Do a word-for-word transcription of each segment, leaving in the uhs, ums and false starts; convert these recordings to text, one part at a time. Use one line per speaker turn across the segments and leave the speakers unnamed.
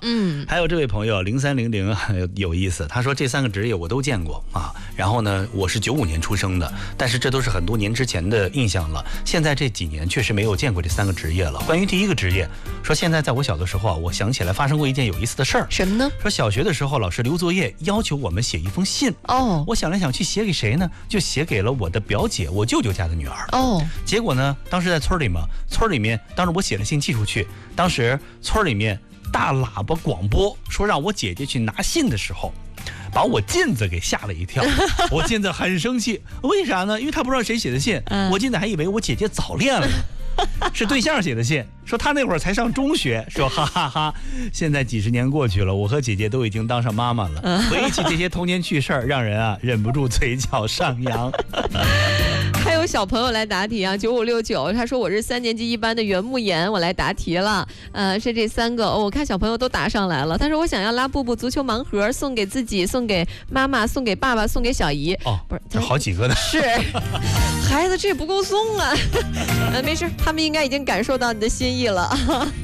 嗯，
还有这位朋友零三零零有意思，他说这三个职业我都见过啊。然后呢，我是九五年出生的，但是这都是很多年之前的印象了。现在这几年确实没有见过这三个职业了。关于第一个职业，说现在在我小的时候啊，我想起来发生过一件有意思的事儿。
什么呢？
说小学的时候，老师留作业要求我们写一封信。
哦，
我想来想去写给谁呢？就写给了我的表姐，我舅舅家的女儿。
哦，
结果呢，当时在村里嘛，村里面当时我写了信寄出去，当时村里面大喇叭广播说让我姐姐去拿信的时候，把我妗子给吓了一跳。我妗子很生气，为啥呢？因为他不知道谁写的信，
嗯、
我妗子还以为我姐姐早恋了。是对象写的信，说他那会儿才上中学，说哈哈哈哈。现在几十年过去了，我和姐姐都已经当上妈妈了，回忆起这些童年趣事儿，让人啊忍不住嘴角上扬。
还有小朋友来答题啊，九五六九，他说我是三年级一班的袁慕言，我来答题了。呃，是这三个、哦，我看小朋友都答上来了。他说我想要拉布布足球盲盒，送给自己，送给妈妈，送给爸爸，送给小姨。
哦，不是，这好几个呢。
是，孩子这不够送啊。呃，没事，他们应该已经感受到你的心意了。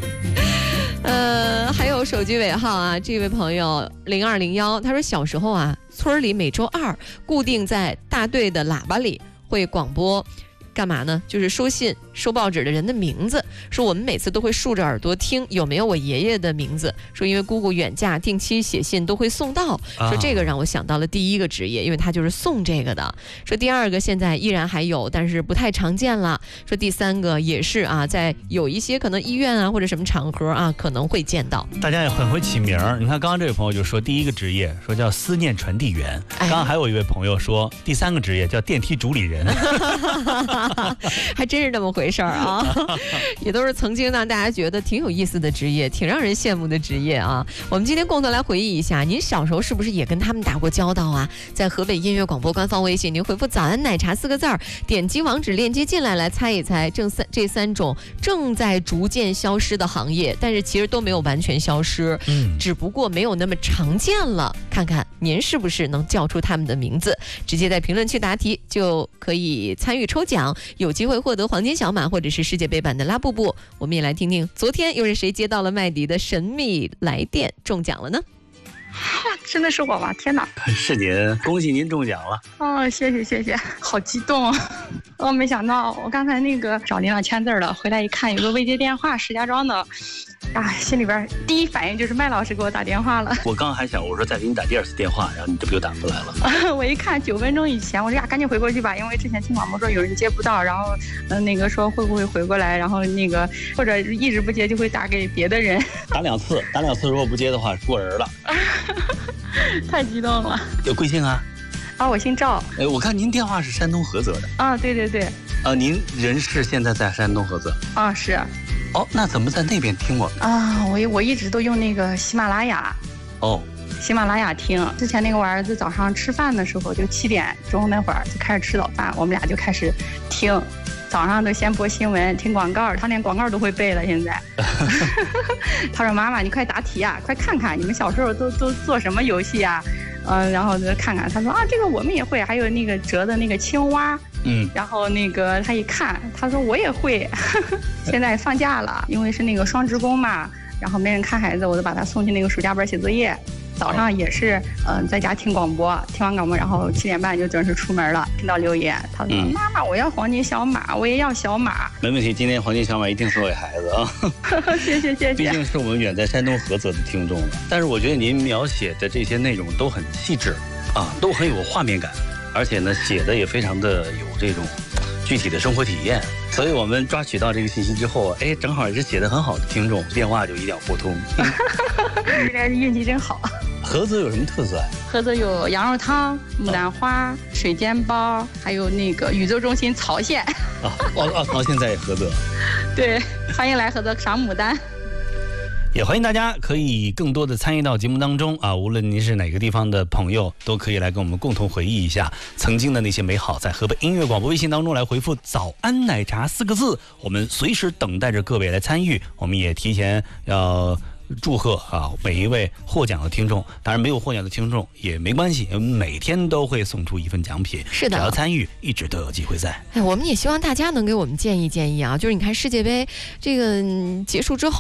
呃，还有手机尾号啊，这位朋友零二零幺，他说小时候啊，村里每周二固定在大队的喇叭里会广播，干嘛呢？就是收信、收报纸的人的名字，说我们每次都会竖着耳朵听有没有我爷爷的名字，说因为姑姑远嫁，定期写信都会送到，说这个让我想到了第一个职业，因为他就是送这个的。说第二个现在依然还有，但是不太常见了。说第三个也是啊，在有一些可能医院啊或者什么场合啊可能会见到。
大家也很会起名儿，你看刚刚这位朋友就说第一个职业说叫思念传递员，刚刚还有一位朋友说第三个职业叫电梯主理人。
还真是那么回事儿啊，也都是曾经让大家觉得挺有意思的职业，挺让人羡慕的职业啊。我们今天共同来回忆一下，您小时候是不是也跟他们打过交道啊？在河北音乐广播官方微信，您回复早安奶茶四个字儿，点击网址链接进来，来猜一猜正三这三种正在逐渐消失的行业，但是其实都没有完全消失，嗯，只不过没有那么常见了。看看您是不是能叫出他们的名字，直接在评论区答题就可以参与抽奖，有机会获得黄金小马或者是世界杯版的拉布布。我们也来听听昨天又是谁接到了麦迪的神秘来电中奖了呢？
真的是我吗？天哪！
是您，恭喜您中奖了！
哦，谢谢谢谢，好激动！我没想到，我刚才那个找您了签字了，回来一看有个未接电话，石家庄的，啊，心里边第一反应就是麦老师给我打电话了。
我刚还想我说再给你打第二次电话，然后你这不又打过来了。
我一看九分钟以前，我说呀赶紧回过去吧，因为之前听广播说有人接不到，然后嗯、呃、那个说会不会回过来，然后那个或者一直不接就会打给别的人。
打两次，打两次如果不接的话过人了。
太激动了！
有贵姓啊？
啊，我姓赵。
哎，我看您电话是山东菏泽的。
啊，对对对。
啊，您人是现在在山东菏泽？
啊，是。
哦，那怎么在那边听我们？
啊，我我一直都用那个喜马拉雅。
哦。
喜马拉雅听。之前那个我儿子早上吃饭的时候，就七点钟那会儿就开始吃早饭，我们俩就开始听。早上都先播新闻，听广告，他连广告都会背了。现在，他说：“妈妈，你快答题啊，快看看你们小时候都都做什么游戏啊？”嗯、呃，然后就看看，他说：“啊，这个我们也会，还有那个折的那个青蛙。”嗯，然后那个他一看，他说：“我也会。”现在放假了，因为是那个双职工嘛，然后没人看孩子，我就把他送去那个暑假班写作业。早上也是，嗯、呃，在家听广播，听完广播，然后七点半就准时出门了。听到留言，他说：“嗯、妈妈，我要黄金小马，我也要小马。”
没问题，今天黄金小马一定送给孩子啊！
谢谢谢谢。
毕竟是我们远在山东菏泽的听众了，但是我觉得您描写的这些内容都很细致，啊，都很有画面感，而且呢，写的也非常的有这种具体的生活体验。所以我们抓取到这个信息之后，哎，正好也是写的很好的听众，电话就一定要拨通。
今天运气真好。
菏泽有什么特色啊？
菏泽有羊肉汤、牡丹花、水煎包，还有那个宇宙中心曹县。
啊哦哦，曹县在菏泽。
对，欢迎来菏泽赏牡丹。
也欢迎大家可以更多的参与到节目当中啊！无论您是哪个地方的朋友，都可以来跟我们共同回忆一下曾经的那些美好。在河北音乐广播微信当中来回复“早安奶茶”四个字，我们随时等待着各位来参与。我们也提前要祝贺啊每一位获奖的听众，当然没有获奖的听众也没关系，每天都会送出一份奖品。
是的，
只要参与，一直都有机会在。
哎，我们也希望大家能给我们建议建议啊，就是你看世界杯这个、嗯、结束之后。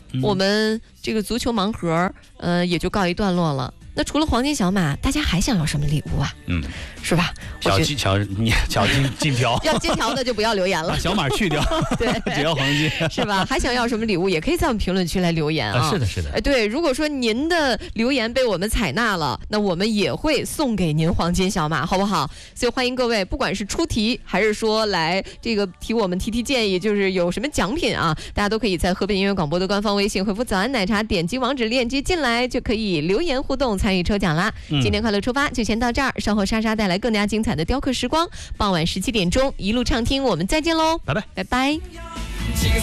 嗯、
我们这个足球盲盒，呃，也就告一段落了。那除了黄金小马，大家还想要什么礼物啊？
嗯，
是吧？
小金小你小金金条，
要金条的就不要留言了，
把小马去掉，
对，
只要黄金，
是吧？还想要什么礼物，也可以在我们评论区来留言啊。
啊是的，是的。
哎，对，如果说您的留言被我们采纳了，那我们也会送给您黄金小马，好不好？所以欢迎各位，不管是出题还是说来这个提我们提提建议，就是有什么奖品啊，大家都可以在河北音乐广播的官方微信回复早安奶茶，点击网址链接进来，就可以留言互动参与抽奖啦。
嗯、
今天快乐出发就先到这儿，稍后莎莎带来更加精彩的雕刻时光，傍晚十七点钟一路畅听，我们再见喽，
拜拜，
拜拜。